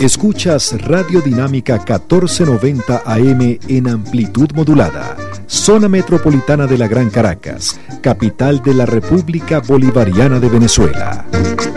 Escuchas Radio Dinámica 1490 AM en amplitud modulada. Zona metropolitana de la Gran Caracas, capital de la República Bolivariana de Venezuela.